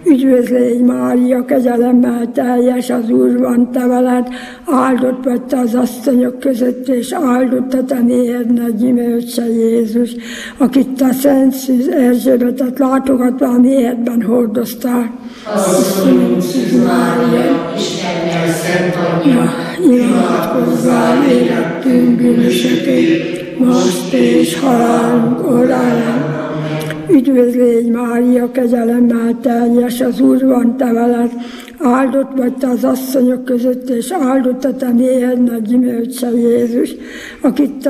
Üdvözlégy Mária, kegyelemmel teljes, az Úr van te veled, áldott vagy te az asszonyok között, és áldott a te méhednek gyümölcse Jézus, akit te Szent Szűz Erzsébetet látogatva a méhedben hordoztál. Asszonyunk Szűz Mária, Istennek szent anyja, imádkozzál életünk bűnösökért, most és halálunk óráján. Üdvözlégy Mária, kegyelemmel teljes, az Úr van te veled, áldott vagy te az asszonyok között, és áldott a te méhednek gyümölcse Jézus, akit te